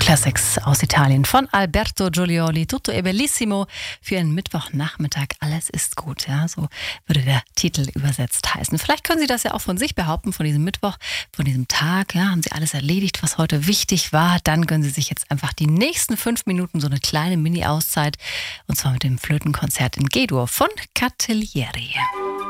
Classics aus Italien von Alberto Giulioli, Tutto è bellissimo, für einen Mittwochnachmittag. Alles ist gut, ja, so würde der Titel übersetzt heißen. Vielleicht können Sie das ja auch von sich behaupten, von diesem Mittwoch, von diesem Tag. Ja, haben Sie alles erledigt, was heute wichtig war. Dann gönnen Sie sich jetzt einfach die nächsten 5 Minuten so eine kleine Mini-Auszeit. Und zwar mit dem Flötenkonzert in G-Dur von Cattiglieri.